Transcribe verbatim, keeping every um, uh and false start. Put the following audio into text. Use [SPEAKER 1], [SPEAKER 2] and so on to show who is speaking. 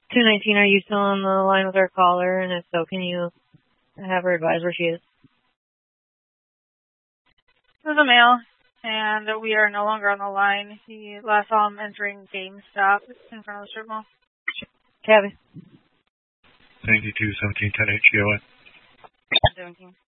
[SPEAKER 1] two nineteen, are you still on the line with our caller? And if so, can you have her advise where she is?
[SPEAKER 2] This is a male, and we are no longer on the line. He last saw him entering GameStop in front of the strip mall.
[SPEAKER 1] Cabby.
[SPEAKER 3] ninety-two seventeen ten H G O N.
[SPEAKER 2] seventeen.